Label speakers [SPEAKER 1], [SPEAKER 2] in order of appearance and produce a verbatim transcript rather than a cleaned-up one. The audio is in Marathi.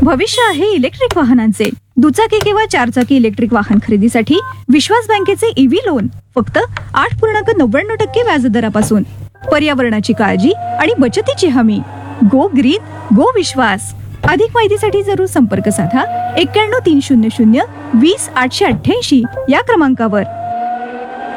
[SPEAKER 1] भविष्य आहे इलेक्ट्रिक वाहनांचे. दुचाकी किंवा चारचाकी इलेक्ट्रिक वाहन खरेदीसाठी विश्वास बँकेचे ईव्ही लोन फक्त आठ पूर्णांक नव्याण्णव टक्के व्याजदरापासून. पर्यावरणाची काळजी आणि बचतीची हमी. गो ग्रीन गो विश्वास. अधिक माहितीसाठी जरूर संपर्क साधा एक्क्याण्णव तीन शून्य शून्य वीस आठशे अठ्ठ्याऐंशी या क्रमांकावर.